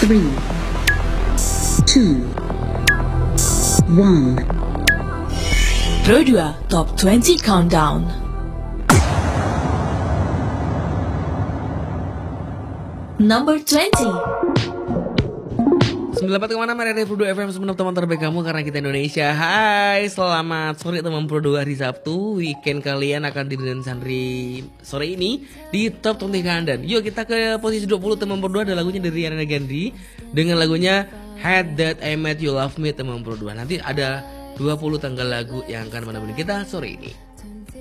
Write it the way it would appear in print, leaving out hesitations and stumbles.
3, 2, 1. Pro 2 Top 20 Countdown. Number 20. 94,6 RRI Pro 2 FM, teman terbaik kamu karena kita Indonesia. Hai, selamat sore teman Pro 2 hari Sabtu. Weekend kalian akan dengan Sandri sore ini di Top 20 Countdown. Yuk kita ke posisi 20 teman Pro 2, ada lagunya dari Ariana Grande dengan lagunya Had That I Met You Love Me teman Pro 2. Nanti ada 20 tanggal lagu yang akan menemani kita sore ini.